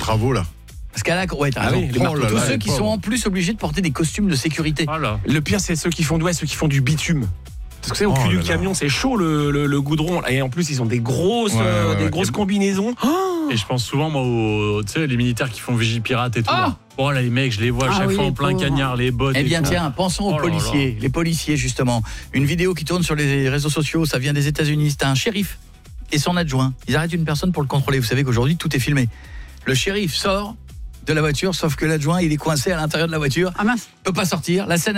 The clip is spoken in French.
travaux là. Parce qu'à la ouais, t'as Ah raison. oui, les marteaux. Tous là, ceux les qui pauvres. sont en plus obligés de porter des costumes de sécurité. Voilà. Le pire, c'est ceux qui font du bitume. Parce que c'est au Oh cul du là là. camion, c'est chaud le goudron. Et en plus, ils ont des grosses, Ouais. combinaisons. Et je pense souvent, moi, tu sais, les militaires qui font Vigipirate et tout. Ah là. Bon, là, les mecs, je les vois à Ah chaque oui, fois en les plein pauvres. cagnard, les bottes. Eh et bien tout. tiens, pensons aux Oh là policiers. Les policiers justement. Une vidéo qui tourne sur les réseaux sociaux, ça vient des États-Unis, c'est un shérif et son adjoint. Ils arrêtent une personne pour le contrôler. Vous savez qu'aujourd'hui tout est filmé. Le shérif sort de la voiture, sauf que l'adjoint, il est coincé à l'intérieur de la voiture, Ah mince. peut pas sortir. La scène